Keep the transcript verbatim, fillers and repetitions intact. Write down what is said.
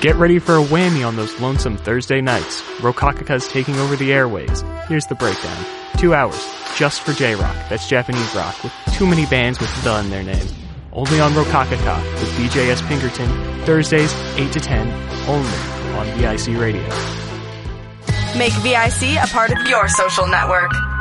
Get ready for a whammy on those lonesome Thursday nights. Rokakaka's taking over the airways. Here's the breakdown. Two hours, just for J-Rock, that's Japanese rock, with too many bands with the in their name. Only on Rokakaka, with D J S. Pinkerton, Thursdays, eight to ten, only on V I C Radio. Make V I C a part of your social network.